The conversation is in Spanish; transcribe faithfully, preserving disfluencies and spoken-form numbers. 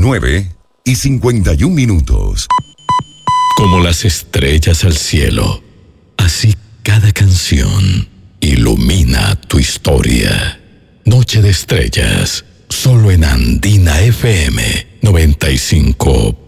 nueve y cincuenta y un minutos. Como las estrellas al cielo, así cada canción ilumina tu historia. Noche de Estrellas, solo en Andina F M noventa y cinco